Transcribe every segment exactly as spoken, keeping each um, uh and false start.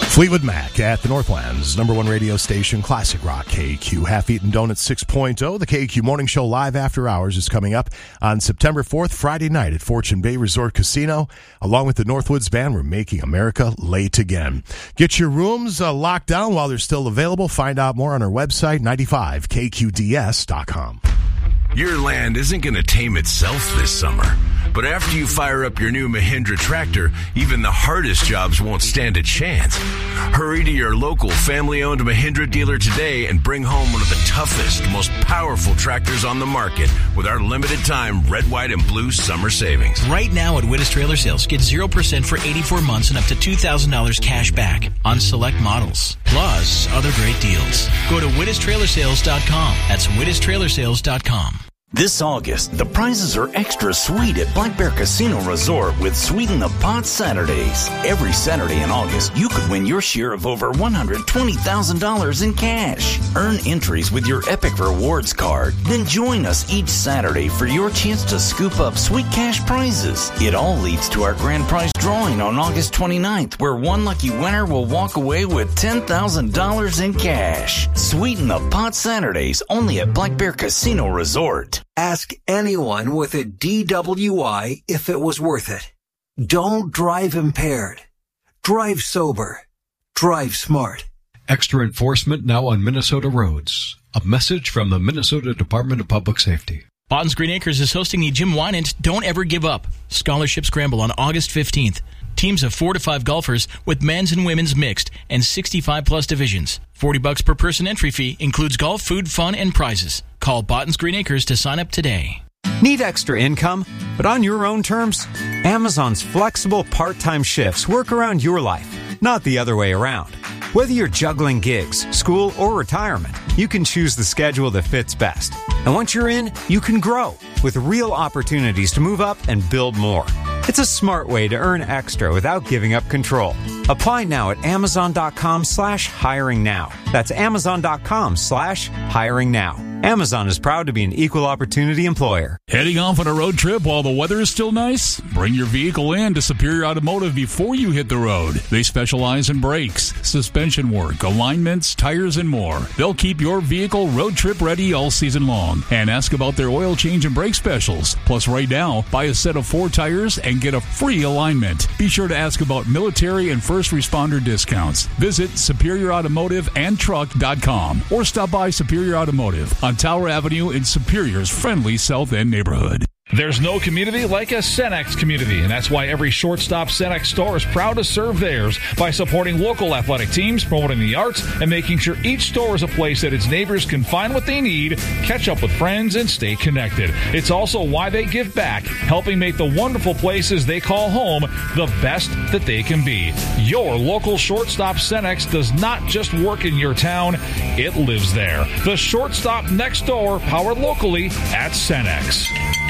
Fleetwood Mac at the Northland's number one radio station, Classic Rock K Q. Half-Eaten Donuts six point oh. The K Q Morning Show live after hours is coming up on September fourth, Friday night at Fortune Bay Resort Casino. Along with the Northwoods Band, we're making America late again. Get your rooms uh, locked down while they're still available. Find out more on our website, ninety-five K Q D S dot com. Your land isn't going to tame itself this summer. But after you fire up your new Mahindra tractor, even the hardest jobs won't stand a chance. Hurry to your local family-owned Mahindra dealer today and bring home one of the toughest, most powerful tractors on the market with our limited-time red, white, and blue summer savings. Right now at Wittes Trailer Sales, get zero percent for eighty-four months and up to two thousand dollars cash back on select models. Plus, other great deals. Go to Wittes Trailer Sales dot com. That's Wittes Trailer Sales dot com. This August, the prizes are extra sweet at Black Bear Casino Resort with Sweeten the Pot Saturdays. Every Saturday in August, you could win your share of over one hundred twenty thousand dollars in cash. Earn entries with your Epic Rewards card. Then join us each Saturday for your chance to scoop up sweet cash prizes. It all leads to our grand prize drawing on August twenty-ninth, where one lucky winner will walk away with ten thousand dollars in cash. Sweeten the Pot Saturdays only at Black Bear Casino Resort. Ask anyone with a D W I if it was worth it. Don't drive impaired. Drive sober. Drive smart. Extra enforcement now on Minnesota roads. A message from the Minnesota Department of Public Safety. Botton's Green Acres is hosting the Jim Wynant Don't Ever Give Up Scholarship Scramble on August fifteenth. Teams of four to five golfers with men's and women's mixed and sixty-five plus divisions. forty bucks per person entry fee includes golf, food, fun, and prizes. Call Botton's Green Acres to sign up today. Need extra income, but on your own terms? Amazon's flexible part-time shifts work around your life, not the other way around. Whether you're juggling gigs, school, or retirement, you can choose the schedule that fits best. And once you're in, you can grow with real opportunities to move up and build more. It's a smart way to earn extra without giving up control. Apply now at amazon.com slash hiring now. That's amazon.com slash hiring now. Amazon is proud to be an equal opportunity employer. Heading off on a road trip while the weather is still nice? Bring your vehicle in to Superior Automotive before you hit the road. They specialize in brakes, suspension work, alignments, tires, and more. They'll keep your vehicle road trip ready all season long. And ask about their oil change and brake specials. Plus, right now, buy a set of four tires and get a free alignment. Be sure to ask about military and first responder discounts. Visit superior automotive and truck dot com or stop by Superior Automotive on Tower Avenue in Superior's friendly South End neighborhood. There's no community like a Cenex community, and that's why every Shortstop Cenex store is proud to serve theirs by supporting local athletic teams, promoting the arts, and making sure each store is a place that its neighbors can find what they need, catch up with friends, and stay connected. It's also why they give back, helping make the wonderful places they call home the best that they can be. Your local Shortstop Cenex does not just work in your town, it lives there. The Shortstop next door, powered locally at Cenex.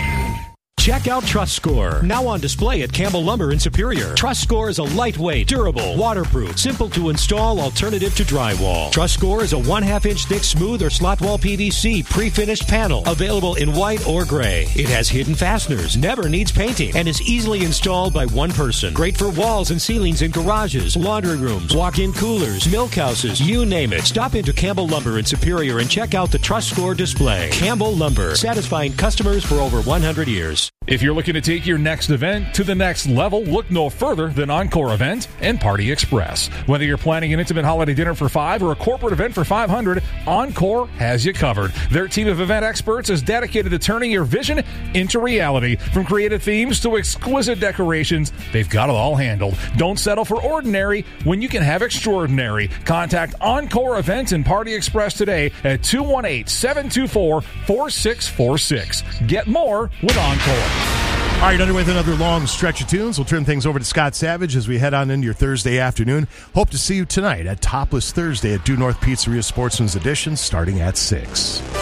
Check out Trust Score, now on display at Campbell Lumber in Superior. Trust Score is a lightweight, durable, waterproof, simple to install alternative to drywall. Trust Score is a one-half inch thick smooth or slot wall P V C pre-finished panel, available in white or gray. It has hidden fasteners, never needs painting, and is easily installed by one person. Great for walls and ceilings in garages, laundry rooms, walk-in coolers, milk houses, you name it. Stop into Campbell Lumber in Superior and check out the Trust Score display. Campbell Lumber, satisfying customers for over one hundred years. If you're looking to take your next event to the next level, look no further than Encore Event and Party Express. Whether you're planning an intimate holiday dinner for five or a corporate event for five hundred, Encore has you covered. Their team of event experts is dedicated to turning your vision into reality. From creative themes to exquisite decorations, they've got it all handled. Don't settle for ordinary when you can have extraordinary. Contact Encore Event and Party Express today at two one eight, seven two four, four six four six. Get more with Encore. All right, underway with another long stretch of tunes. We'll turn things over to Scott Savage as we head on into your Thursday afternoon. Hope to see you tonight at Topless Thursday at Due North Pizzeria Sportsman's Edition starting at six.